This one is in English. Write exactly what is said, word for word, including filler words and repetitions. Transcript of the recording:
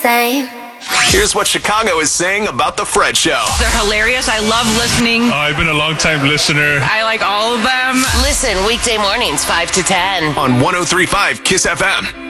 same. Here's what Chicago is saying about The Fred Show. They're hilarious. I love listening. I've been a long-time listener. I like all of them. Listen weekday mornings, five to ten. On one oh three point five Kiss F M.